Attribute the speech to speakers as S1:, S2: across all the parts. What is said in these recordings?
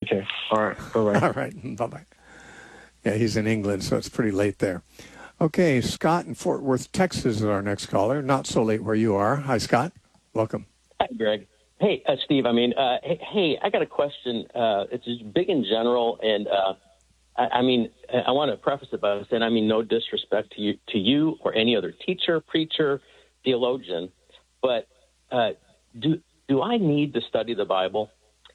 S1: Okay. All right. Bye-bye.
S2: All right. Bye-bye. Yeah, he's in England, so it's pretty late there. Okay, Scott in Fort Worth, Texas is our next caller. Not so late where you are. Hi, Scott. Welcome.
S3: Hi, Greg. Hey, Steve. Hey, I got a question. It's just big in general, and I want to preface it by saying, I mean, no disrespect to you or any other teacher, preacher, theologian, but do I need to study the Bible?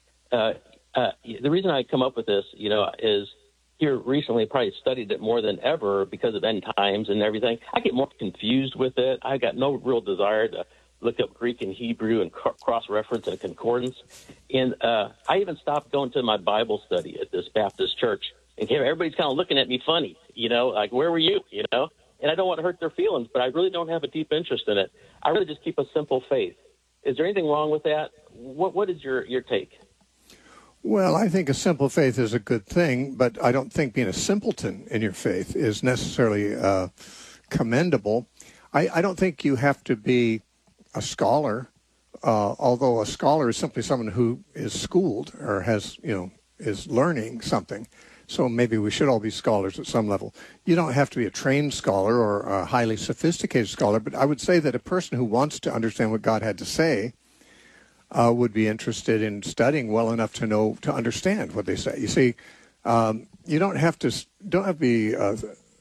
S3: The reason I come up with this, is here recently probably studied it more than ever because of end times and everything. I get more confused with it. I got no real desire to look up Greek and Hebrew and cross-reference and concordance. And I even stopped going to my Bible study at this Baptist church. And everybody's kind of looking at me funny, like, where were you, And I don't want to hurt their feelings, but I really don't have a deep interest in it. I really just keep a simple faith. Is there anything wrong with that? What is your take?
S2: Well, I think a simple faith is a good thing, but I don't think being a simpleton in your faith is necessarily commendable. I don't think you have to be a scholar, although a scholar is simply someone who is schooled or has, is learning something. So maybe we should all be scholars at some level. You don't have to be a trained scholar or a highly sophisticated scholar, but I would say that a person who wants to understand what God had to say would be interested in studying well enough to understand what they say. You see, you don't have to be a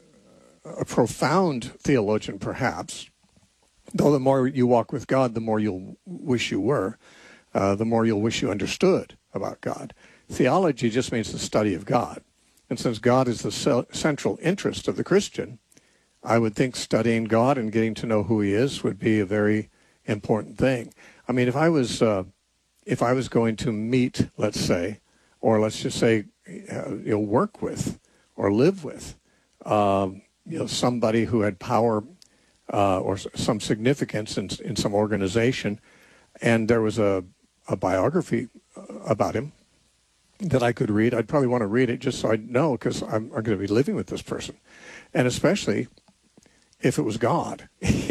S2: profound theologian, perhaps, though the more you walk with God, the more you'll wish you were, the more you'll wish you understood about God. Theology just means the study of God. And since God is the central interest of the Christian, I would think studying God and getting to know who he is would be a very important thing. I mean, if I was going to meet, let's say, or let's just say, work with or live with, somebody who had power or some significance in some organization, and there was a biography about him that I could read, I'd probably want to read it just so I'd know, because I'm going to be living with this person. And especially if it was God,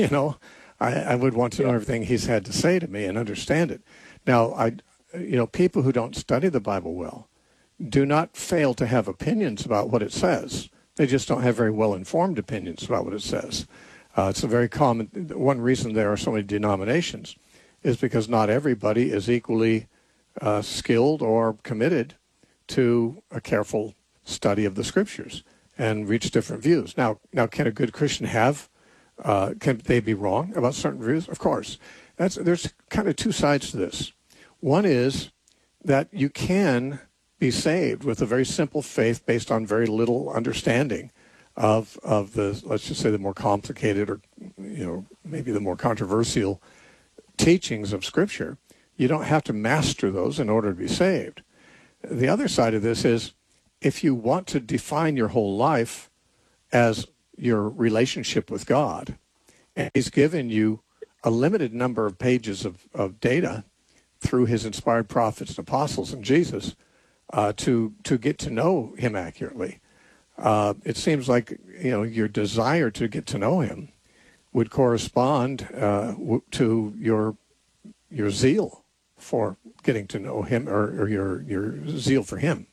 S2: I would want to know everything he's had to say to me and understand it. Now, people who don't study the Bible well do not fail to have opinions about what it says. They just don't have very well-informed opinions about what it says. It's a very common, one reason there are so many denominations is because not everybody is equally skilled or committed to a careful study of the Scriptures and reach different views. Now, can a good Christian can they be wrong about certain views? Of course. There's kind of two sides to this. One is that you can be saved with a very simple faith based on very little understanding of the, let's just say, the more complicated or, maybe the more controversial teachings of Scripture. You don't have to master those in order to be saved. The other side of this is if you want to define your whole life as your relationship with God, and he's given you a limited number of pages of data through his inspired prophets and apostles and Jesus to get to know him accurately. It seems like, your desire to get to know him would correspond to your zeal for getting to know him or your zeal for him.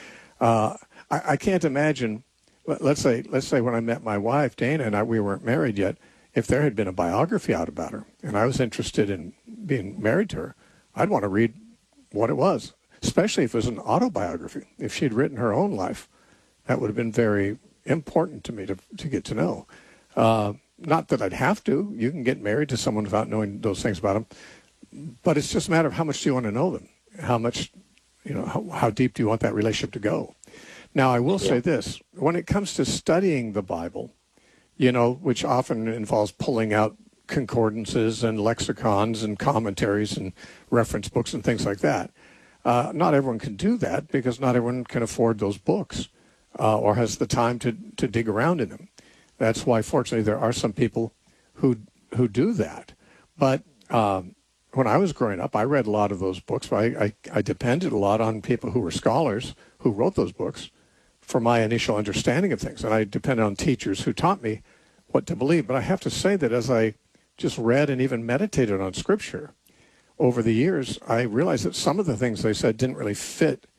S2: I can't imagine, let's say when I met my wife, Dana, and we weren't married yet, if there had been a biography out about her and I was interested in being married to her, I'd want to read what it was, especially if it was an autobiography. If she'd written her own life, that would have been very important to me to get to know. Not that I'd have to. You can get married to someone without knowing those things about them. But it's just a matter of how much do you want to know them? How much, how deep do you want that relationship to go? Now, I will say this. When it comes to studying the Bible, which often involves pulling out concordances and lexicons and commentaries and reference books and things like that, not everyone can do that because not everyone can afford those books or has the time to dig around in them. That's why, fortunately, there are some people who do that. But when I was growing up, I read a lot of those books. But I depended a lot on people who were scholars who wrote those books for my initial understanding of things. And I depended on teachers who taught me what to believe. But I have to say that as I just read and even meditated on Scripture over the years, I realized that some of the things they said didn't really fit